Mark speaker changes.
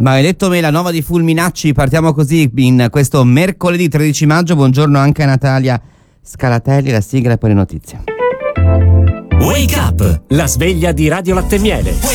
Speaker 1: Ma hai detto me la nuova di Fulminacci, partiamo così in questo mercoledì 13 maggio. Buongiorno anche a Natalia Scalatelli, la sigla e poi le notizie.
Speaker 2: Wake Up, la sveglia di Radio Latte Miele.